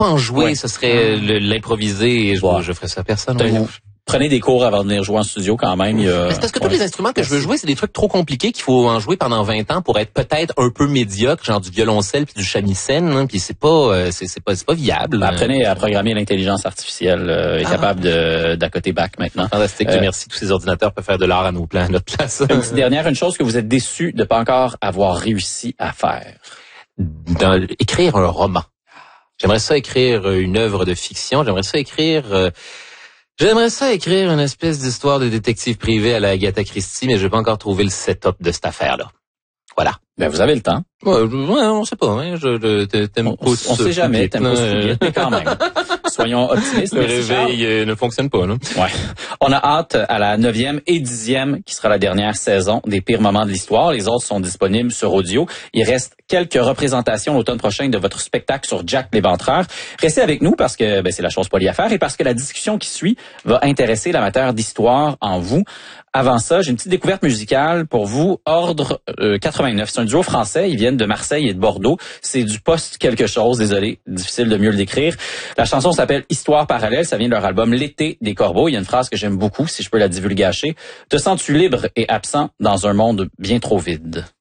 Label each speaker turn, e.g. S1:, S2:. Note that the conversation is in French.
S1: pas en jouer, ce serait l'improviser et je ferais ça à personne.
S2: Prenez des cours avant de venir jouer en studio quand même.
S1: C'est parce que tous les instruments que je veux jouer, c'est des trucs trop compliqués qu'il faut en jouer pendant 20 ans pour être peut-être un peu médiocre, genre du violoncelle puis du shamisen, hein, puis c'est pas viable.
S2: Apprenez à programmer l'intelligence artificielle, est capable d'accoter back maintenant.
S1: Fantastique, merci. Tous ces ordinateurs peuvent faire de l'art à notre place.
S2: Une petite dernière, une chose que vous êtes déçu de pas encore avoir réussi à faire.
S1: Écrire un roman. J'aimerais ça écrire une œuvre de fiction. J'aimerais ça écrire une espèce d'histoire de détective privé à la Agatha Christie, mais je n'ai pas encore trouvé le setup de cette affaire-là. Voilà.
S2: Ben, vous avez le temps.
S1: On sait pas, hein.
S2: On sait jamais, t'aimes pas ce mais quand même. Soyons optimistes.
S1: Le réveil ne fonctionne pas, là.
S2: Ouais. On a hâte à la 9e et 10e, qui sera la dernière saison des pires moments de l'histoire. Les autres sont disponibles sur audio. Il reste quelques représentations l'automne prochain de votre spectacle sur Jack l'Éventreur. Restez avec nous parce que c'est la chose polie à faire et parce que la discussion qui suit va intéresser l'amateur d'histoire en vous. Avant ça, j'ai une petite découverte musicale pour vous. Ordre 89. C'est un duo français. Ils viennent de Marseille et de Bordeaux. C'est du post quelque chose. Désolé, difficile de mieux le décrire. La chanson s'appelle Histoire parallèle. Ça vient de leur album L'été des corbeaux. Il y a une phrase que j'aime beaucoup, si je peux la divulgacher. Te sens-tu libre et absent dans un monde bien trop vide?